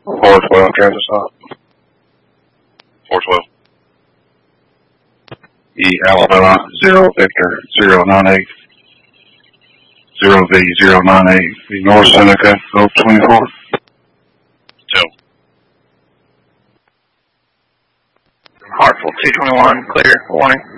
412, transit stop. 412. E Alabama 0 Victor 098 0V 098 North Seneca 024. Joe. Hartsville 221, clear, warning.